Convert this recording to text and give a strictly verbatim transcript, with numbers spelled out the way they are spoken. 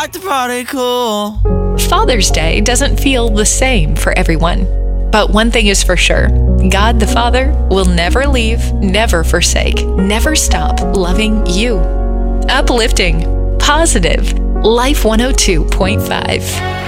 like to party cool. Father's Day doesn't feel the same for everyone. But one thing is for sure, God the Father will never leave, never forsake, never stop loving you. Uplifting, positive, Life one oh two point five.